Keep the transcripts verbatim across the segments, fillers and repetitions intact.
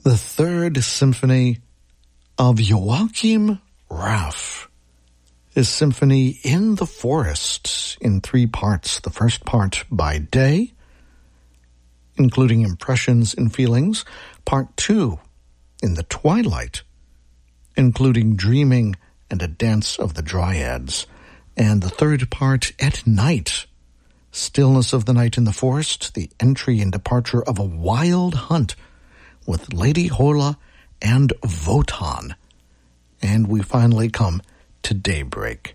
the Third Symphony of Joachim Raff, his Symphony in the Forest, in three parts. The first part by day, including impressions and feelings. Part two, in the twilight, including dreaming and a dance of the dryads. And the third part at night, stillness of the night in the forest, the entry and departure of a wild hunt with Lady Hola and Wotan. And we finally come to daybreak.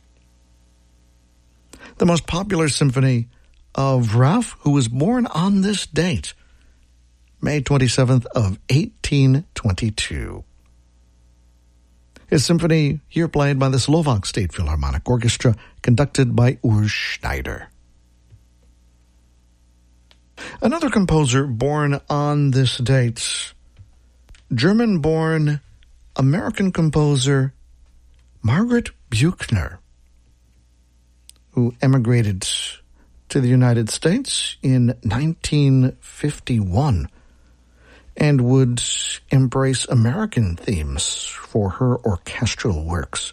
The most popular symphony of Raff, who was born on this date, May twenty-seventh of eighteen twenty-two. His symphony here played by the Slovak State Philharmonic Orchestra, conducted by Urs Schneider. Another composer born on this date, German-born American composer Margaret Buechner, who emigrated to the United States in nineteen fifty-one and would embrace American themes for her orchestral works.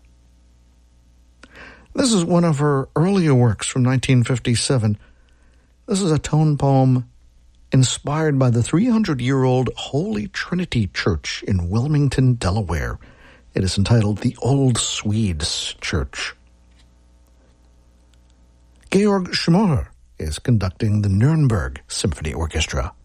This is one of her earlier works from nineteen fifty-seven. This is a tone poem inspired by the three hundred year old Holy Trinity Church in Wilmington, Delaware. It is entitled The Old Swedes Church. Georg Schmoller is conducting the Nuremberg Symphony Orchestra.